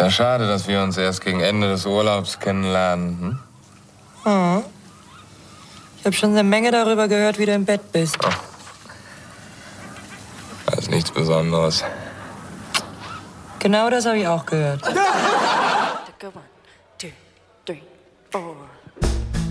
ja schade, dass wir uns erst gegen Ende des Urlaubs kennenlernen. Hm? Ich habe schon eine Menge darüber gehört, wie du im Bett bist. Oh. Das ist nichts Besonderes. Genau das habe ich auch gehört. 1, 2, 3, 4